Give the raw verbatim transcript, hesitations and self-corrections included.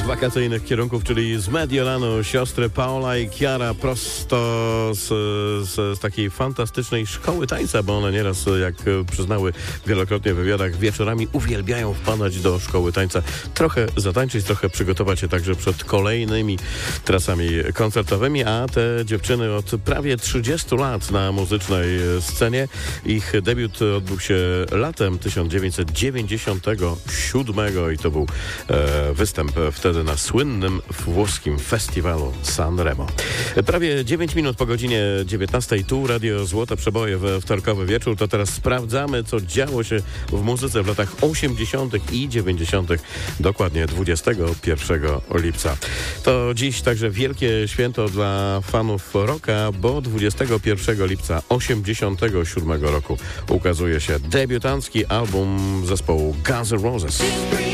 wakacyjnych kierunków, czyli z Mediolanu, siostry Paola i Chiara prosto z, z, z takiej fantastycznej szkoły tańca, bo one nieraz, jak przyznały wielokrotnie w wywiadach, wieczorami uwielbiają wpadać do szkoły tańca, trochę zatańczyć, trochę przygotować się także przed kolejnymi trasami koncertowymi, a te dziewczyny od prawie trzydziestu lat na muzycznej scenie. Ich debiut odbył się latem tysiąc dziewięćset dziewięćdziesiątego siódmego i to był e, występ wtedy na słynnym włoskim festiwalu Sanremo. Prawie dziewięć minut po godzinie dziewiętnastej, tu Radio Złote Przeboje we wtorkowy wieczór. To teraz sprawdzamy, co działo się w muzyce w latach osiemdziesiątych i dziewięćdziesiątych, dokładnie dwudziestego pierwszego lipca. To dziś także wielkie święto dla fanów rocka, bo dwudziestego pierwszego lipca osiemdziesiątego siódmego roku ukazuje się debiutancki album zespołu Guns N' Roses.